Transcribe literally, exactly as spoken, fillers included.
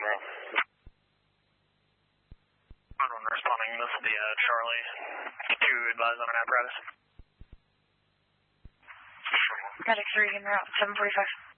One responding, this is the uh, Charlie. To advise on an apparatus. Medic three, in route seven forty-five.